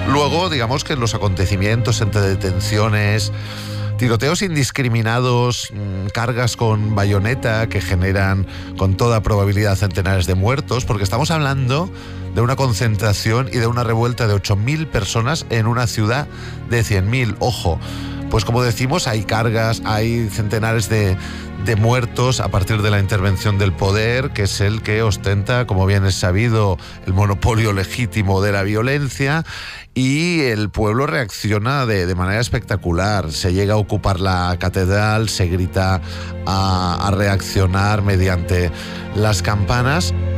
Luego, digamos que los acontecimientos entre detenciones, tiroteos indiscriminados, cargas con bayoneta que generan con toda probabilidad centenares de muertos, porque estamos hablando de una concentración y de una revuelta de 8.000 personas en una ciudad de 100.000. Ojo, pues como decimos, hay cargas, hay centenares de muertos a partir de la intervención del poder, que es el que ostenta, como bien es sabido, el monopolio legítimo de la violencia, y el pueblo reacciona de manera espectacular. Se llega a ocupar la catedral, se grita a reaccionar mediante las campanas.